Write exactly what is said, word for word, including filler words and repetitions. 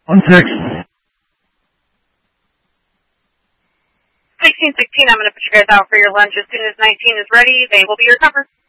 One six. sixteen sixteen, I'm going to put you guys out for your lunch as soon as nineteen is ready. They will be your cover.